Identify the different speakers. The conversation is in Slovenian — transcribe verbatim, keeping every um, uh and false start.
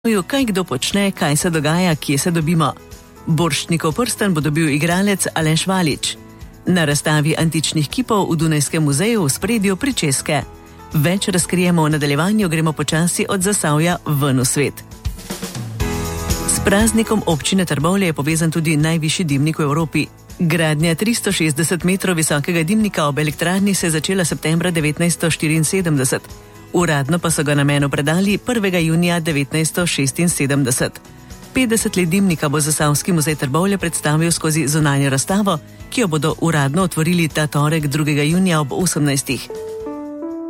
Speaker 1: kaj kdo počne, kaj se dogaja, kje se dobimo. Borštnikov prsten bo dobil igralec Aleš Valič. Na razstavi antičnih kipov v Dunajskem muzeju v spredju pričeske. Več razkrijemo v nadaljevanju, gremo počasi od Zasavja ven v svet. S praznikom občine Trbovlje je povezan tudi najvišji dimnik v Evropi. Gradnja tristo šestdeset metrov visokega dimnika ob elektrarni se je začela septembra devetnajststo štiriinsedemdeset. Uradno pa so ga namenu predali prvega junija devetnajststo šestinsedemdeset. petdeset let dimnika bo Zasavski muzej Trbovlje predstavil skozi zunanjo razstavo, ki jo bodo uradno otvorili ta torek drugega junija ob osemnajstih.